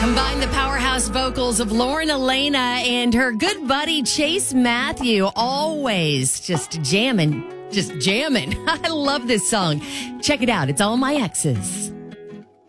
Combine the powerhouse vocals of Lauren Elena and her good buddy Chase Matthew. Always just jamming. I love this song. Check it out. It's All My Exes.